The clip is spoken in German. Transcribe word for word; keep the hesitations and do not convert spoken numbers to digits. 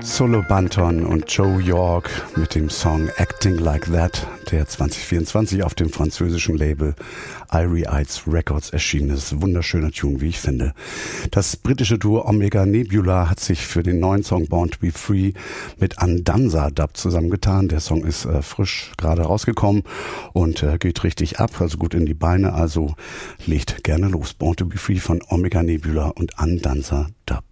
Solo Banton und Joe York mit dem Song Acting Like That, der zwanzig vierundzwanzig auf dem französischen Label Irie Eyes Records erschienen ist. Wunderschöner Tune, wie ich finde. Das britische Duo Omega Nebula hat sich für den neuen Song Born to be Free mit Andanza Dub zusammengetan. Der Song ist äh, frisch gerade rausgekommen und äh, geht richtig ab, also gut in die Beine. Also legt gerne los. Born to be Free von Omega Nebula und Andanza Dub.